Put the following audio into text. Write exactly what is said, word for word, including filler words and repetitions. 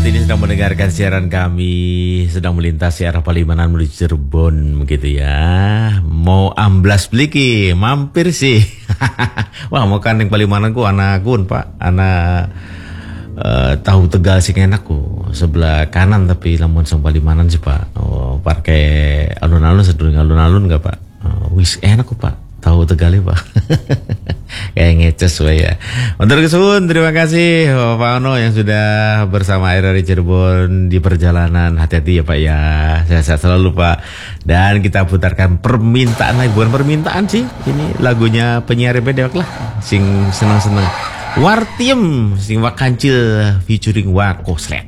ini sedang mendengarkan siaran kami, sedang melintasi arah Palimanan menuju Cirebon begitu ya. Mau amblas bliki, mampir sih. Wah, mau kan yang Palimanan ku anak kun Pak, anak uh, tahu Tegal sing enak ku. Sebelah kanan tapi lamun sang Palimanan sih Pak. Oh, pakai alun-alun sedurung alun-alun enggak Pak? Uh, wis enak ku Pak. Tahu Tegalnya Pak. Kayak ngeces Pak ya. Untuk kesuwun, terima kasih Pak Ono yang sudah bersama R R I Cirebon di perjalanan. Hati-hati ya Pak ya. Sehat-sehat selalu Pak. Dan kita putarkan permintaan lagi, bukan permintaan sih. Ini lagunya penyiar bedewak lah. Sing seneng-seneng. Wartiem sing wakancil featuring Wako Slek.